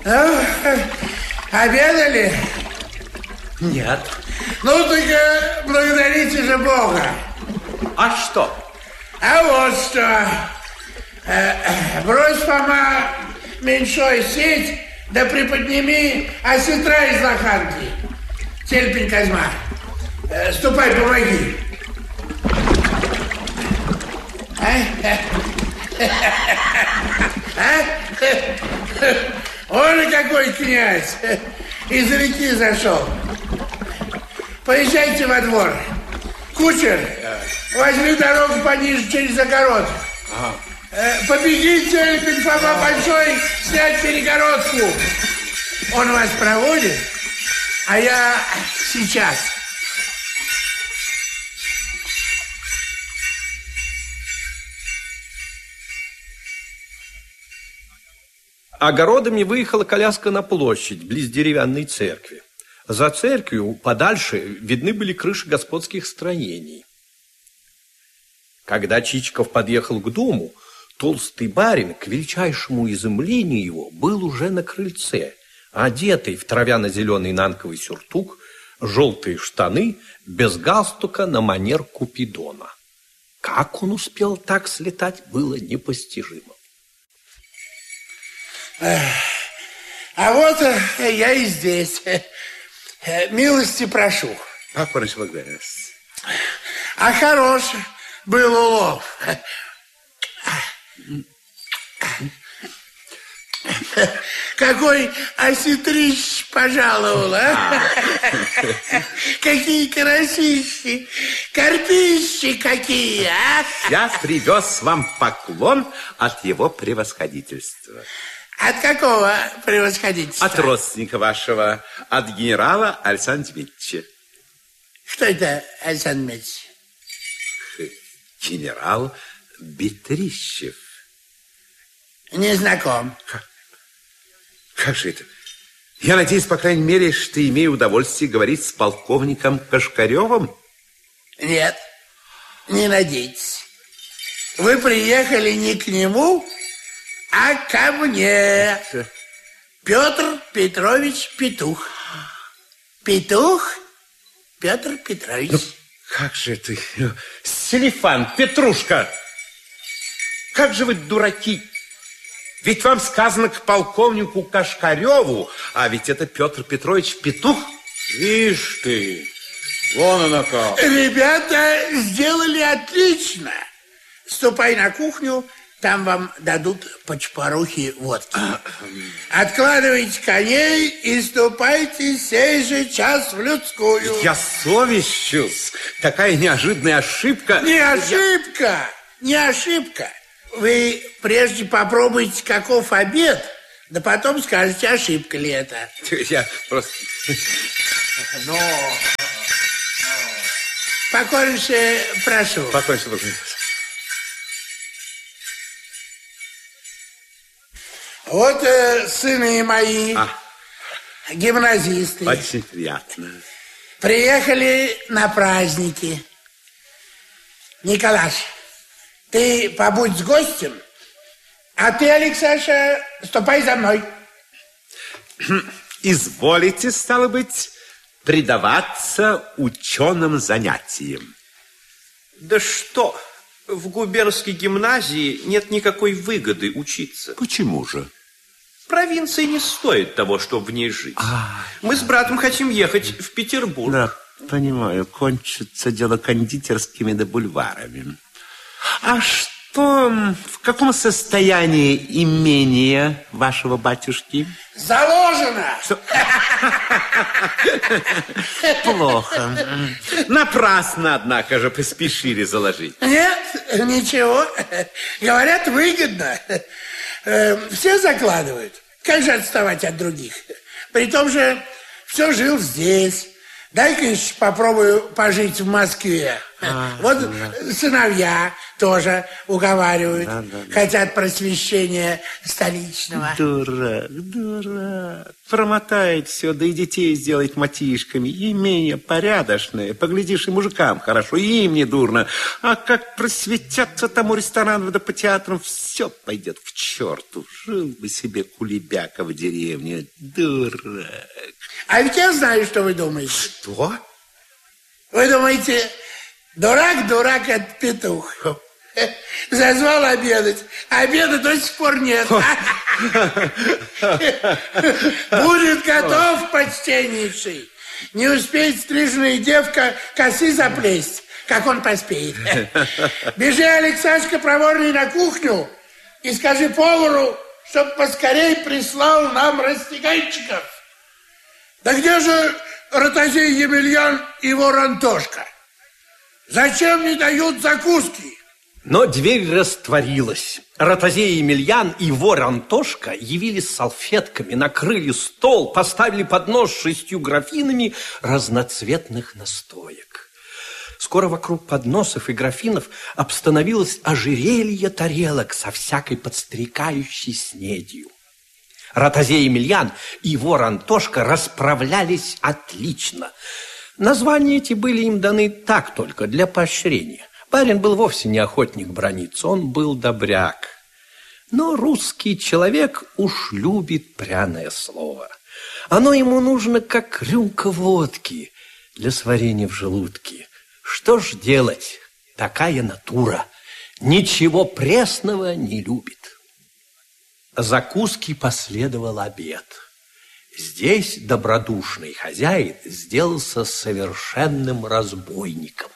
Обедали? Нет. Ну, так благодарите же Бога. А что? А вот что. Брось, Фома, меньшой сеть, да приподними осетра из лоханки. Телепень Козьма, ступай, помоги. Он какой князь. Из реки зашел. Поезжайте во двор. Кучер, возьми дорогу пониже через огород. Побегите, Телепень Фома Большой, снять перегородку. Он вас проводит, а я сейчас. Огородами выехала коляска на площадь, близ деревянной церкви. За церковью подальше видны были крыши господских строений. Когда Чичиков подъехал к дому, толстый барин, к величайшему изумлению его, был уже на крыльце, одетый в травяно-зеленый нанковый сюртук, желтые штаны, без галстука на манер Купидона. Как он успел так слетать, было непостижимо. А вот я и здесь. Милости прошу. Покорнейше благодарю. А хорош был улов. Какой осетрищ пожаловал, а? Какие карасищи, карпищи какие, а? Я привез вам поклон от его превосходительства. От какого превосходительства? От родственника вашего, от генерала Александра Дмитриевича. Что это, Александр Дмитриевич? Генерал Бетрищев. Не знаком. Как же это? Я надеюсь, по крайней мере, что имею удовольствие говорить с полковником Кашкаревым? Нет, не надейтесь. Вы приехали не к нему, а ко мне. Петр Петрович Петух. Петух Петр Петрович. Ну, как же ты, Селифан, Петрушка, как же вы дураки. Ведь вам сказано к полковнику Кашкареву, а ведь это Петр Петрович Петух. Ишь ты, вон она как. Ребята сделали отлично. Ступай на кухню, там вам дадут по чпорухе водки. Откладывайте коней и ступайте сей же час в людскую. Я совещусь. Такая неожиданная ошибка. Не ошибка, не ошибка. Вы прежде попробуйте, каков обед, да потом скажете, ошибка ли это. Я просто... Покорнейше прошу. Покорнейше прошу. Вот сыны мои, гимназисты. Очень приятно. Приехали на праздники. Николаш, ты побудь с гостем, а ты, Алексаша, ступай за мной. Изволите, стало быть, предаваться ученым занятиям. Да что, в губернской гимназии нет никакой выгоды учиться. Почему же? Провинция не стоит того, чтобы в ней жить. Мы с братом хотим ехать в Петербург. Да, понимаю, кончится дело кондитерскими да бульварами. А что, в каком состоянии имение вашего батюшки? Заложено! Плохо. Напрасно, однако же, поспешили заложить. Нет, ничего. Говорят, выгодно. Все закладывают. Как же отставать от других? При том же все жил здесь. Дай-ка еще попробую пожить в Москве. Вот сыновья тоже уговаривают. Хотят просвещения столичного. Дурак. Промотает все, да и детей сделает матишками. Имение порядочное. Поглядишь, и мужикам хорошо, и им не дурно. А как просветятся там у ресторанов да по театрам, все пойдет к черту. Жил бы себе кулебяка в деревне. Дурак. А ведь я знаю, что вы думаете. Что? Вы думаете, дурак, это петух. Зазвал обедать. Обеда до сих пор нет. Будет готов, почтеннейший. Не успеет стриженная девка косы заплесть, как он поспеет. Бежи, Алексашка, проворней на кухню и скажи повару, чтоб поскорей прислал нам растягайчиков. Да где же Ротозей Емельян и вор Антошка? Зачем не дают закуски? Но дверь растворилась. Ротозей Емельян и вор Антошка явились с салфетками, накрыли стол, поставили поднос с 6 графинами разноцветных настоек. Скоро вокруг подносов и графинов обстановилось ожерелье тарелок со всякой подстрекающей снедью. Ротозей Емельян и вор Антошка расправлялись отлично. Названия эти были им даны так только, для поощрения. Барин был вовсе не охотник браниться, он был добряк. Но русский человек уж любит пряное слово. Оно ему нужно, как рюмка водки для сварения в желудке. Что ж делать? Такая натура. Ничего пресного не любит. Закуски последовал обед. Здесь добродушный хозяин сделался совершенным разбойником.